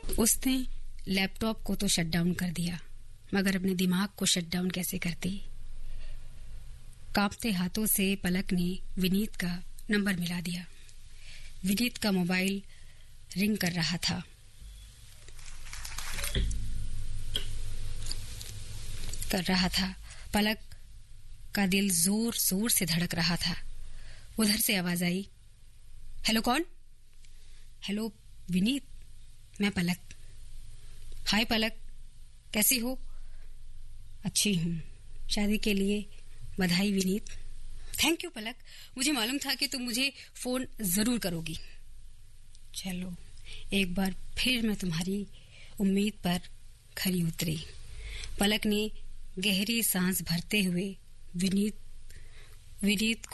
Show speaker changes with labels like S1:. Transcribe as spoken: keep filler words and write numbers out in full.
S1: उसने लैपटॉप को तो शट डाउन कर दिया, मगर अपने दिमाग को शट डाउन कैसे करती। कांपते हाथों से पलक ने विनीत का नंबर मिला दिया। विनीत का मोबाइल रिंग कर रहा था। कर रहा था पलक का दिल जोर जोर से धड़क रहा था। उधर से आवाज आई, हेलो कौन? हेलो विनीत, मैं पलक। हाय पलक, कैसी हो? अच्छी हूँ, शादी के लिए बधाई विनीत। थैंक यू पलक, मुझे मालूम था कि तुम मुझे फोन जरूर करोगी। चलो एक बार फिर मैं तुम्हारी उम्मीद पर खरी उतरी। पलक ने गहरी सांस भरते हुए विनीत विनीत